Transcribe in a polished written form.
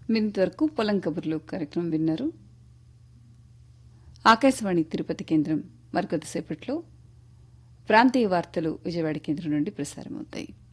మీరింతవరకు పొలం కబుర్లు కార్యక్రమం విన్నారు. ఆకాశవాణి తిరుపతి కేంద్రం మరికొద్దిసేపట్లో ప్రాంతీయ వార్తలు విజయవాడ కేంద్రం నుండి ప్రసారమవుతాయి.